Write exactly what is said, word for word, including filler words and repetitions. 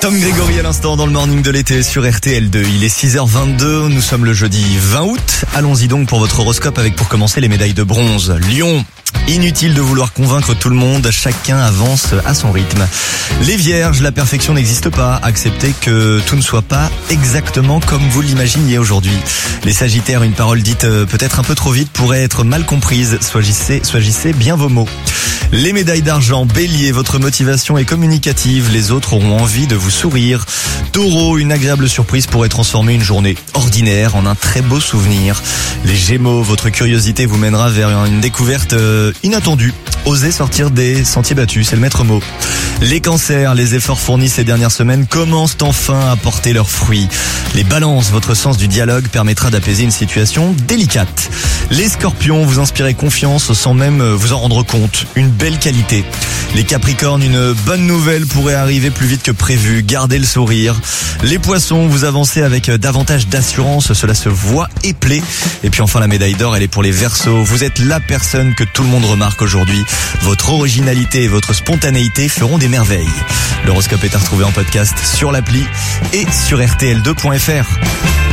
Tom Grégory à l'instant dans le morning de l'été sur R T L deux. Il est six heures vingt-deux, nous sommes le jeudi vingt août. Allons-y donc pour votre horoscope avec pour commencer les médailles de bronze. Lion. Inutile de vouloir convaincre tout le monde, chacun avance à son rythme. Les vierges, la perfection n'existe pas, acceptez que tout ne soit pas exactement comme vous l'imaginiez aujourd'hui. Les sagittaires, une parole dite peut-être un peu trop vite pourrait être mal comprise, choisissez, choisissez bien vos mots. Les médailles d'argent, bélier, votre motivation est communicative, les autres auront envie de vous sourire. Taureau, une agréable surprise pourrait transformer une journée ordinaire en un très beau souvenir. Les gémeaux, votre curiosité vous mènera vers une découverte euh, inattendue. Osez sortir des sentiers battus, c'est le maître mot. Les cancers, les efforts fournis ces dernières semaines commencent enfin à porter leurs fruits. Les balances, votre sens du dialogue permettra d'apaiser une situation délicate. Les scorpions, vous inspirez confiance sans même vous en rendre compte. Une belle qualité. Les capricornes, une bonne nouvelle pourrait arriver plus vite que prévu. Gardez le sourire. Les poissons, vous avancez avec davantage d'assurance, cela se voit et plaît. Et puis enfin la médaille d'or, elle est pour les verseaux. Vous êtes la personne que tout le monde remarque aujourd'hui. Votre originalité et votre spontanéité feront des merveilles. L'horoscope est à retrouver en podcast sur l'appli et sur R T L deux point F R.